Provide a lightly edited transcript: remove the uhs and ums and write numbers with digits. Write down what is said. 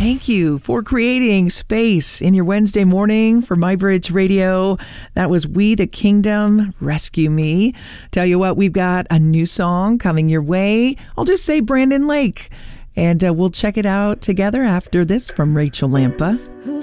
Thank you for creating space in your Wednesday morning for MyBridge Radio. That was We the Kingdom, Rescue Me. Tell you what, we've got a new song coming your way. I'll just say Brandon Lake. And we'll check it out together after this from Rachel Lampa.